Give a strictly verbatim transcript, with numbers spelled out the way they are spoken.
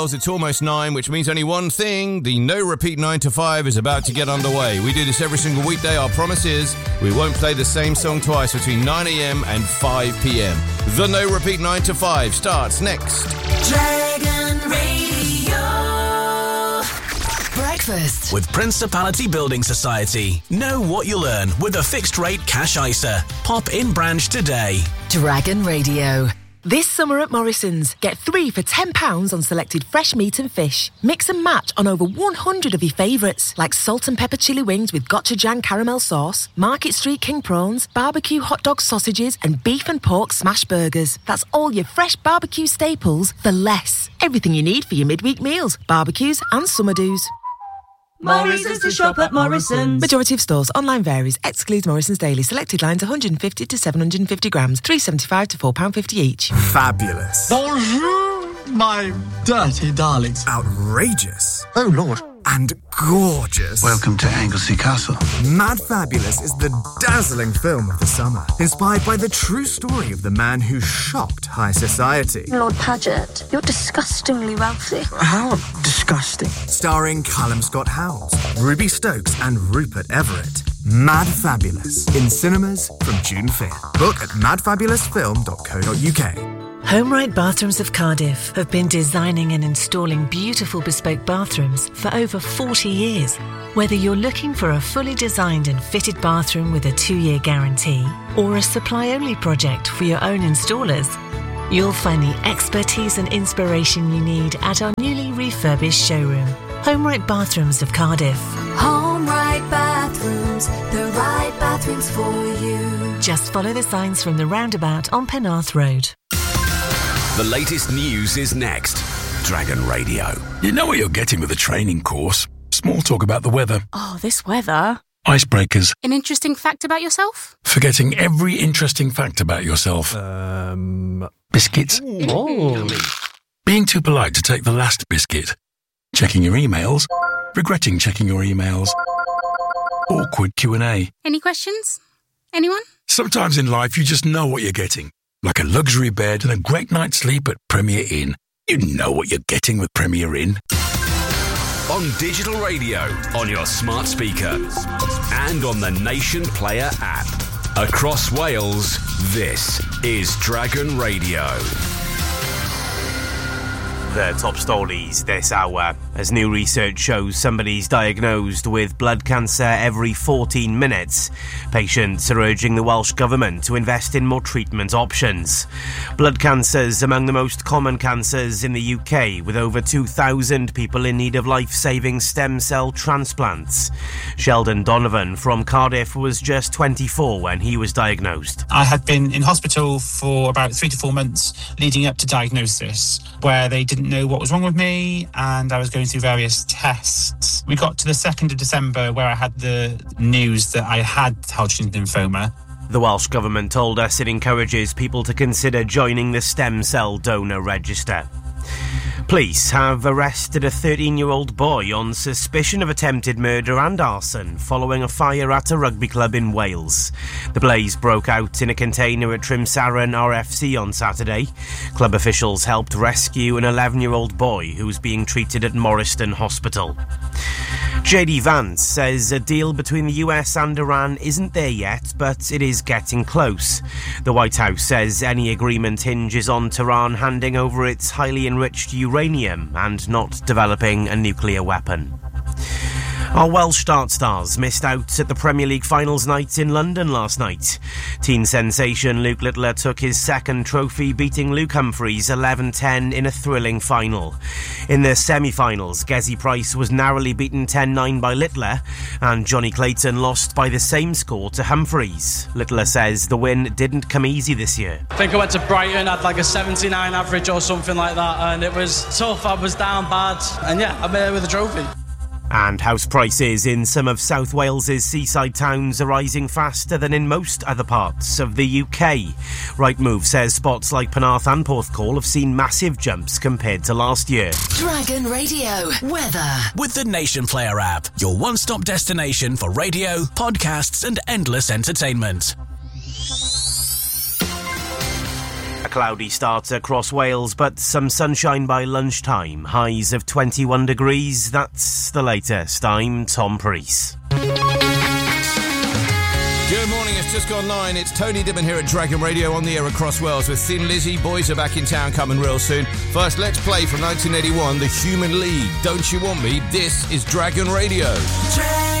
It's almost nine, which means only one thing. The No Repeat nine to five is about to get underway. We do this every single weekday. Our promise is we won't play the same song twice between nine a.m. and five p.m. The No Repeat nine to five starts next. Dragon Radio. Breakfast with Principality Building Society. Know what you'll earn with a fixed rate cash I S A. Pop in branch today. Dragon Radio. This summer at Morrison's, get three for ten pounds on selected fresh meat and fish. Mix and match on over one hundred of your favourites, like salt and pepper chili wings with gochujang caramel sauce, Market Street King prawns, barbecue hot dog sausages, and beef and pork smash burgers. That's all your fresh barbecue staples for less. Everything you need for your midweek meals, barbecues and summer do's. Morrison's to shop at Morrison's. Majority of stores. Online varies. Excludes Morrison's Daily. Selected lines one hundred fifty to seven hundred fifty grams. three pounds seventy-five to four pounds fifty each. Fabulous. Bonjour, my dirty darlings. Outrageous. Oh, Lord. And gorgeous. Welcome to Anglesey Castle. Mad Fabulous is the dazzling film of the summer, inspired by the true story of the man who shocked high society. Lord Paget, you're disgustingly wealthy. How disgusting. Starring Callum Scott Howells, Ruby Stokes and Rupert Everett. Mad Fabulous, in cinemas from June fifth. Book at mad fabulous film dot co dot uk. HomeRight Bathrooms of Cardiff have been designing and installing beautiful bespoke bathrooms for over forty years. Whether you're looking for a fully designed and fitted bathroom with a two-year guarantee or a supply-only project for your own installers, you'll find the expertise and inspiration you need at our newly refurbished showroom. HomeRight Bathrooms of Cardiff. HomeRight Bathrooms, the right bathrooms for you. Just follow the signs from the roundabout on Penarth Road. The latest news is next. Dragon Radio. You know what you're getting with a training course. Small talk about the weather. Oh, this weather. Icebreakers. An interesting fact about yourself? Forgetting every interesting fact about yourself. Um... Biscuits. Oh. Being too polite to take the last biscuit. Checking your emails. Regretting checking your emails. Awkward Q and A. Any questions? Anyone? Sometimes in life you just know what you're getting. Like a luxury bed and a great night's sleep at Premier Inn. You know what you're getting with Premier Inn. On digital radio, on your smart speaker, and on the Nation Player app. Across Wales, this is Dragon Radio. The top stories this hour. As new research shows somebody's diagnosed with blood cancer every fourteen minutes, patients are urging the Welsh Government to invest in more treatment options. Blood cancer's among the most common cancers in the U K, with over two thousand people in need of life-saving stem cell transplants. Sheldon Donovan from Cardiff was just twenty-four when he was diagnosed. I had been in hospital for about three to four months leading up to diagnosis, where they didn't know what was wrong with me and I was going through various tests. We got to the second of December where I had the news that I had Hodgkin's lymphoma. The Welsh Government told us it encourages people to consider joining the stem cell donor register. Police have arrested a thirteen-year-old boy on suspicion of attempted murder and arson following a fire at a rugby club in Wales. The blaze broke out in a container at Trimsaran R F C on Saturday. Club officials helped rescue an eleven-year-old boy who was being treated at Morriston Hospital. J D Vance says a deal between the U S and Iran isn't there yet, but it is getting close. The White House says any agreement hinges on Tehran handing over its highly enriched uranium and not developing a nuclear weapon. Our Welsh Start stars missed out at the Premier League finals night in London last night. Teen sensation Luke Littler took his second trophy, beating Luke Humphreys eleven ten in a thrilling final. In the semi-finals, Gezi Price was narrowly beaten ten nine by Littler, and Johnny Clayton lost by the same score to Humphreys. Littler says the win didn't come easy this year. I think I went to Brighton, had like a seventy-nine average or something like that, and it was tough, I was down bad, and yeah, I'm here with a trophy. And house prices in some of South Wales's seaside towns are rising faster than in most other parts of the U K. Rightmove says spots like Penarth and Porthcawl have seen massive jumps compared to last year. Dragon Radio weather. With the Nation Player app, your one-stop destination for radio, podcasts and endless entertainment. cloudy start across Wales, but some sunshine by lunchtime. Highs of twenty-one degrees. That's the latest. I'm Tom Preece. Good morning, it's just gone nine. It's Tony Dibben here at Dragon Radio on the air across Wales with Thin Lizzy. Boys are back in town, coming real soon. First, let's play from nineteen eighty-one, The Human League. Don't You Want Me? This is Dragon Radio. Dragon.